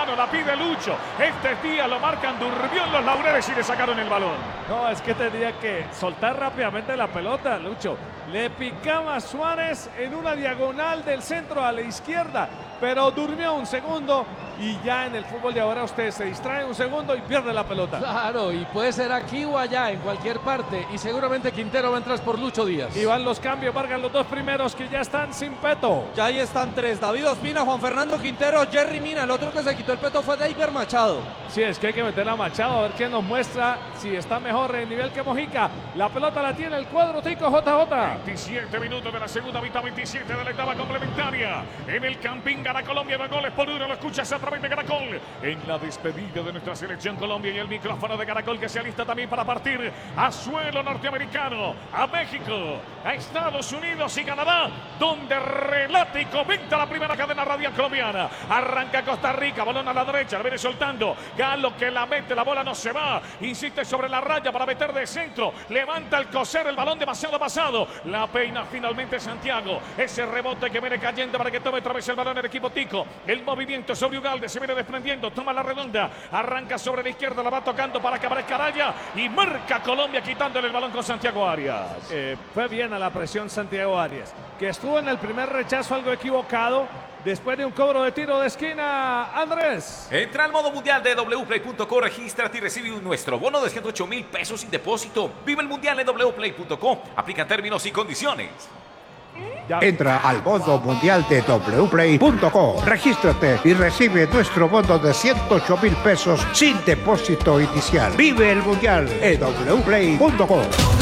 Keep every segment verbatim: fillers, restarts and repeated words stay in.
mano, la pide Lucho. Este día lo marcan, durmió en los laureles y le sacaron el balón. No, es que tendría que soltar rápidamente la pelota, Lucho. Le picaba Suárez en una diagonal del centro a la izquierda, pero durmió un segundo y ya en el fútbol de ahora usted se distrae un segundo y pierde la pelota. Claro, y puede ser aquí o allá, en cualquier parte, y seguramente Quintero va a entrar por Lucho Díaz. Y van los cambios, Vargas, los dos primeros que ya están sin peto. Ya ahí están tres, David Ospina, Juan Fernando Quintero, Jerry Mina. El otro que se quitó el peto fue Deiber Machado. Sí, es que hay que meter a Machado a ver quién nos muestra si está mejor en nivel que Mojica. La pelota la tiene el cuadro tico J J. veintisiete minutos de la segunda mitad, veintisiete de la etapa complementaria. En el Campín gana Colombia dos goles por uno. Lo escuchas a través de Caracol. En la despedida de nuestra selección Colombia y el micrófono de Caracol que se alista también para partir a suelo norteamericano, a México, a Estados Unidos y Canadá, donde relata y comenta la primera cadena radial colombiana. Arranca Costa Rica, balón a la derecha, la viene soltando. Galo que la mete, la bola no se va. Insiste sobre la raya para meter de centro. Levanta el coser, el balón demasiado pasado. La peina finalmente Santiago. Ese rebote que viene cayendo para que tome otra vez el balón el equipo tico. El movimiento sobre Ugalde se viene desprendiendo. Toma la redonda. Arranca sobre la izquierda. La va tocando para que aparezca Araya. Y marca Colombia quitándole el balón con Santiago Arias. Eh, fue bien a la presión Santiago Arias, que estuvo en el primer rechazo algo equivocado. Después de un cobro de tiro de esquina, Andrés. Entra al modo mundial de w play punto co, regístrate y recibe nuestro bono de ciento ocho mil pesos sin depósito. Vive el mundial en w play punto co. Aplica términos y condiciones. Ya. Entra al modo mundial de w play punto co, regístrate y recibe nuestro bono de ciento ocho mil pesos sin depósito inicial. Vive el mundial en w play punto co.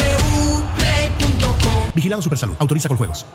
Vigilado Supersalud. Autoriza con juegos.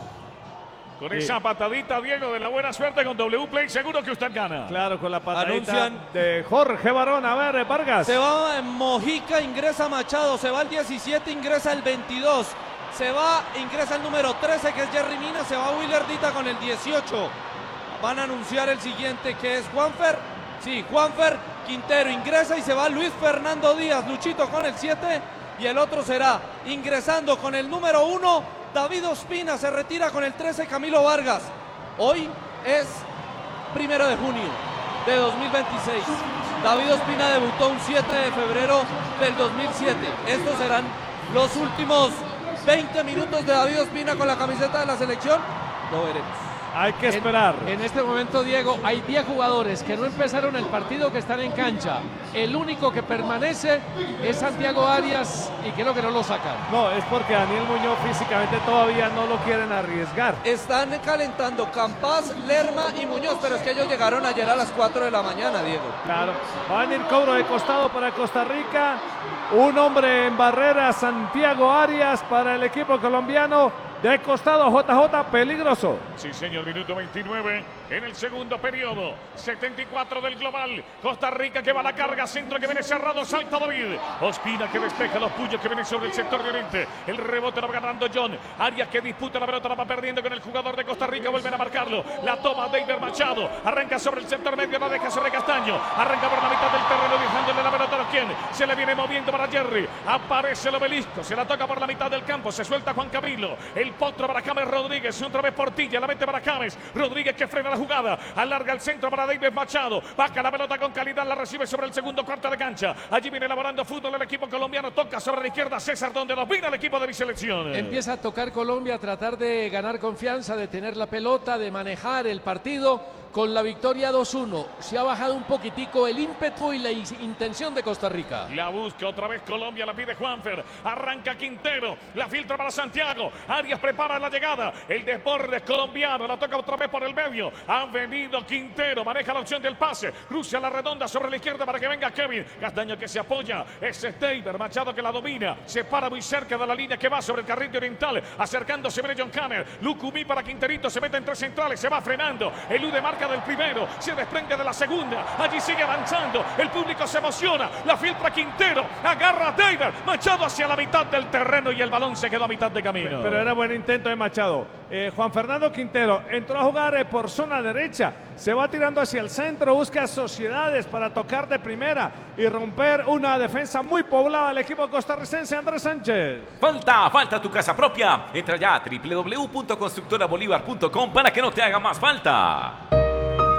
Con esa patadita, Diego, de la buena suerte con W Play, seguro que usted gana. Claro, con la patadita Anuncian de Jorge Barón. A ver, Vargas. Se va en Mojica, ingresa Machado. Se va el diecisiete, ingresa el veintidós. Se va, ingresa el número trece, que es Jerry Mina. Se va Willer Dita con el dieciocho. Van a anunciar el siguiente, que es Juanfer. Sí, Juanfer Quintero ingresa y se va Luis Fernando Díaz. Luchito con el siete. Y el otro será, ingresando con el número uno, David Ospina. Se retira con el trece, Camilo Vargas. Hoy es primero de junio de dos mil veintiséis. David Ospina debutó un siete de febrero del dos mil siete. Estos serán los últimos veinte minutos de David Ospina con la camiseta de la selección. Lo veremos. Hay que esperar. En, en este momento, Diego, hay diez jugadores que no empezaron el partido, que están en cancha. El único que permanece es Santiago Arias y creo que no lo sacan. No, es porque Daniel Muñoz físicamente todavía no lo quieren arriesgar. Están calentando Campas, Lerma y Muñoz, pero es que ellos llegaron ayer a las cuatro de la mañana, Diego. Claro, va a venir cobro de costado para Costa Rica. Un hombre en barrera, Santiago Arias, para el equipo colombiano. De costado, J J, peligroso. Sí, señor, minuto veintinueve en el segundo periodo. setenta y cuatro del global. Costa Rica que va a la carga, centro que viene cerrado, salta David. Ospina que despeja los puños que vienen sobre el sector de oriente. El rebote lo va ganando John. Arias que disputa la pelota, la va perdiendo con el jugador de Costa Rica. Vuelven a marcarlo. La toma Deiber Machado. Arranca sobre el sector medio, la deja sobre Castaño. Arranca por la mitad del terreno, dejándole la pelota a quien se le viene moviendo para Jerry. Aparece el obelisco, se la toca por la mitad del campo. Se suelta Juan Camilo. El potro para James Rodríguez, otra vez Portilla, la mete para James Rodríguez que frena la jugada, alarga el centro para David Machado, baja la pelota con calidad, la recibe sobre el segundo cuarto de cancha. Allí viene elaborando fútbol el equipo colombiano, toca sobre la izquierda César, donde domina el equipo de mi selección. Empieza a tocar Colombia, a tratar de ganar confianza, de tener la pelota, de manejar el partido. Con la victoria dos uno se ha bajado un poquitico el ímpetu y la intención de Costa Rica. La busca otra vez Colombia, la pide Juanfer, arranca Quintero, la filtra para Santiago, Arias prepara la llegada, el desborde colombiano, la toca otra vez por el medio, ha venido Quintero, maneja la opción del pase, cruza la redonda sobre la izquierda para que venga Kevin, Castaño que se apoya, ese es Deiber Machado que la domina, se para muy cerca de la línea que va sobre el carril de oriental, acercándose viene John Canner, Lucumí para Quinterito, se mete entre centrales, se va frenando, elude marca del primero, se desprende de la segunda, allí sigue avanzando, el público se emociona, la filtra Quintero, agarra a Deiber, Machado hacia la mitad del terreno y el balón se quedó a mitad de camino. Pero era buen intento de Machado. Eh, Juan Fernando Quintero entró a jugar eh, por zona derecha, se va tirando hacia el centro, busca sociedades para tocar de primera y romper una defensa muy poblada del equipo costarricense. Andrés Sánchez. Falta, falta tu casa propia. Entra ya a w w w punto constructora bolívar punto com para que no te haga más falta.